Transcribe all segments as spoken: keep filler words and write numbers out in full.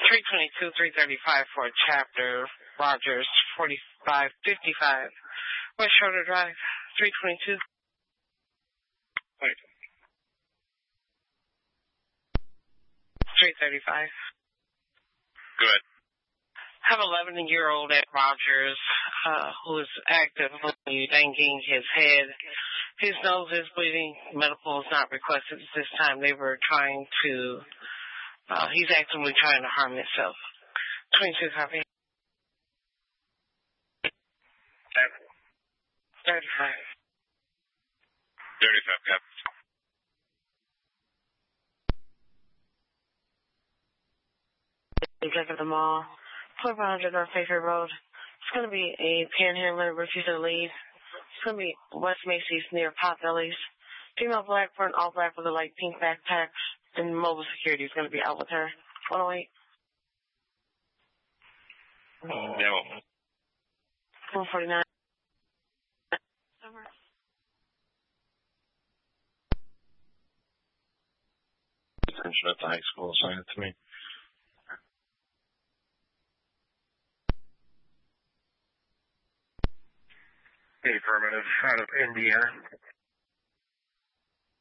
three twenty-two, three thirty-five for chapter, Rogers, forty-five fifty-five, West Shoulder Drive, three twenty-two. Wait. three thirty-five. Good. Have an eleven-year-old at Rogers uh, who is actively banging his head. His nose is bleeding. Medical is not requested at this time. They were trying to, uh, he's actively trying to harm himself. twenty-two copy. thirty-five. thirty-five copy. Executive at the mall, twelve hundred North Fairfield Road. It's going to be a panhandler refusing to leave. It's going to be West Macy's near Potbelly's. Female black for an all black with a light pink backpack, and mobile security is going to be out with her. one oh eight. No. one forty-nine. Attention at the high school, assign it to me. Affirmative, out of Indiana.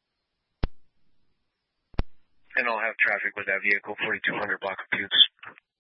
And I'll have traffic with that vehicle, forty-two hundred block of Putes.